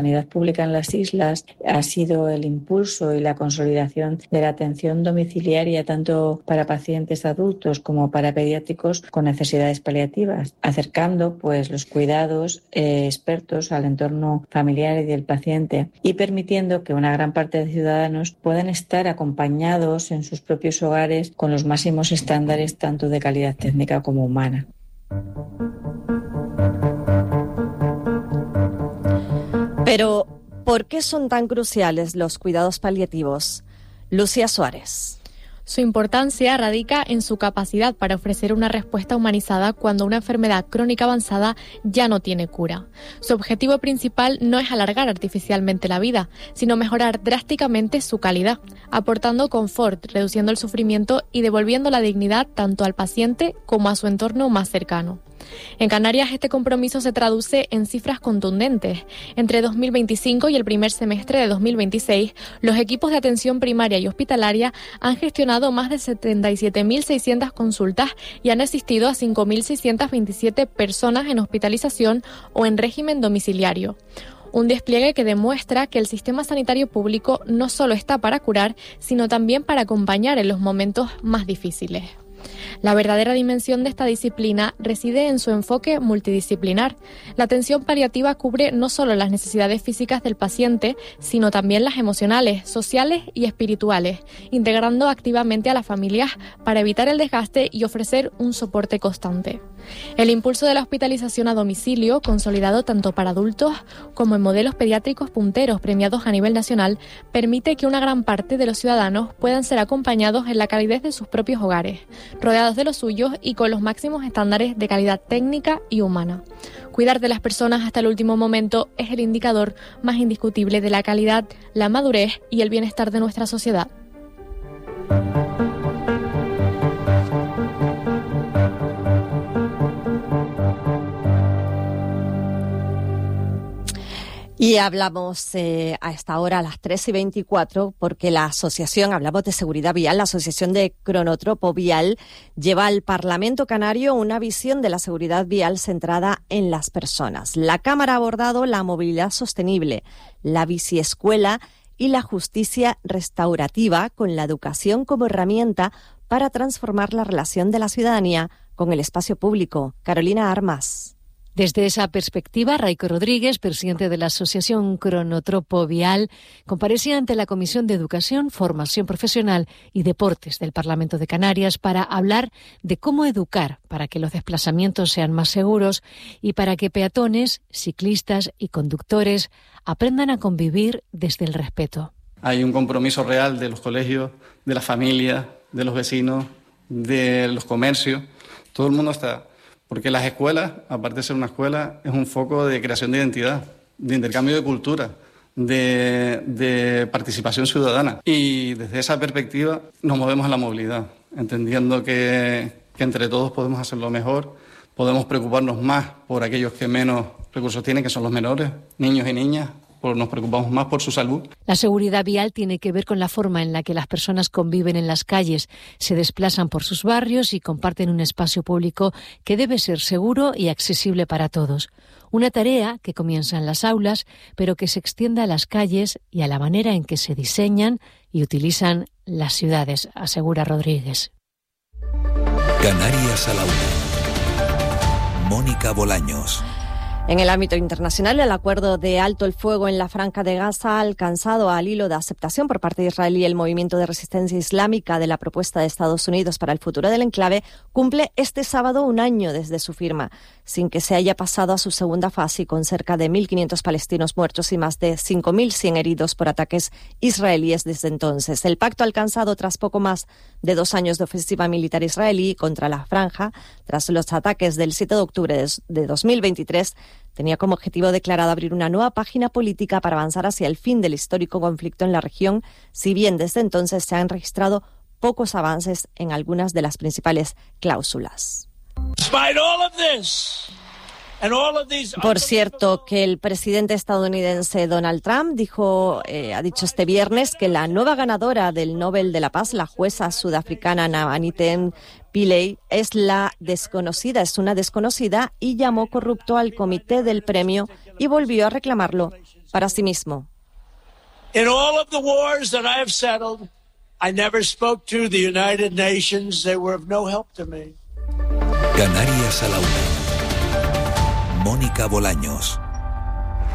sanidad pública en las islas ha sido el impulso y la consolidación de la atención domiciliaria tanto para pacientes adultos como para pediátricos con necesidades paliativas, acercando pues los cuidados expertos al entorno familiar y del paciente y permitiendo que una gran parte de ciudadanos puedan estar acompañados en sus propios hogares con los máximos estándares tanto de calidad técnica como humana. Pero, ¿por qué son tan cruciales los cuidados paliativos? Lucía Suárez. Su importancia radica en su capacidad para ofrecer una respuesta humanizada cuando una enfermedad crónica avanzada ya no tiene cura. Su objetivo principal no es alargar artificialmente la vida, sino mejorar drásticamente su calidad, aportando confort, reduciendo el sufrimiento y devolviendo la dignidad tanto al paciente como a su entorno más cercano. En Canarias este compromiso se traduce en cifras contundentes. Entre 2025 y el primer semestre de 2026, los equipos de atención primaria y hospitalaria han gestionado más de 77.600 consultas y han asistido a 5.627 personas en hospitalización o en régimen domiciliario. Un despliegue que demuestra que el sistema sanitario público no solo está para curar, sino también para acompañar en los momentos más difíciles. La verdadera dimensión de esta disciplina reside en su enfoque multidisciplinar. La atención paliativa cubre no solo las necesidades físicas del paciente, sino también las emocionales, sociales y espirituales, integrando activamente a las familias para evitar el desgaste y ofrecer un soporte constante. El impulso de la hospitalización a domicilio, consolidado tanto para adultos como en modelos pediátricos punteros premiados a nivel nacional, permite que una gran parte de los ciudadanos puedan ser acompañados en la calidez de sus propios hogares, rodeados de los suyos y con los máximos estándares de calidad técnica y humana. Cuidar de las personas hasta el último momento es el indicador más indiscutible de la calidad, la madurez y el bienestar de nuestra sociedad. Y hablamos a esta hora, a las 3:24, porque la asociación, hablamos de seguridad vial, la Asociación de Cronotropo Vial, lleva al Parlamento Canario una visión de la seguridad vial centrada en las personas. La Cámara ha abordado la movilidad sostenible, la biciescuela y la justicia restaurativa con la educación como herramienta para transformar la relación de la ciudadanía con el espacio público. Carolina Armas. Desde esa perspectiva, Raico Rodríguez, presidente de la Asociación Cronotropo Vial, comparecía ante la Comisión de Educación, Formación Profesional y Deportes del Parlamento de Canarias para hablar de cómo educar para que los desplazamientos sean más seguros y para que peatones, ciclistas y conductores aprendan a convivir desde el respeto. Hay un compromiso real de los colegios, de las familias, de los vecinos, de los comercios. Todo el mundo está... Porque las escuelas, aparte de ser una escuela, es un foco de creación de identidad, de intercambio de cultura, de participación ciudadana. Y desde esa perspectiva nos movemos en la movilidad, entendiendo que entre todos podemos hacerlo mejor, podemos preocuparnos más por aquellos que menos recursos tienen, que son los menores, niños y niñas. Nos preocupamos más por su salud. La seguridad vial tiene que ver con la forma en la que las personas conviven en las calles, se desplazan por sus barrios y comparten un espacio público que debe ser seguro y accesible para todos. Una tarea que comienza en las aulas, pero que se extiende a las calles y a la manera en que se diseñan y utilizan las ciudades, asegura Rodríguez. Canarias a la una. Mónica Bolaños. En el ámbito internacional, el acuerdo de alto el fuego en la Franja de Gaza ha alcanzado al hilo de aceptación por parte de Israel y el movimiento de resistencia islámica de la propuesta de Estados Unidos para el futuro del enclave cumple este sábado un año desde su firma, sin que se haya pasado a su segunda fase y con cerca de 1.500 palestinos muertos y más de 5.100 heridos por ataques israelíes desde entonces. El pacto alcanzado tras poco más de 2 años de ofensiva militar israelí contra la Franja, tras los ataques del 7 de octubre de 2023, tenía como objetivo declarado abrir una nueva página política para avanzar hacia el fin del histórico conflicto en la región, si bien desde entonces se han registrado pocos avances en algunas de las principales cláusulas. Por cierto, que el presidente estadounidense Donald Trump ha dicho este viernes que la nueva ganadora del Nobel de la Paz, la jueza sudafricana Nabaniten Pillay, es una desconocida y llamó corrupto al comité del premio y volvió a reclamarlo para sí mismo. In all of the wars that I have settled, I never spoke to the United Nations. They were of no help to me. Canarias a la 1. Mónica Bolaños.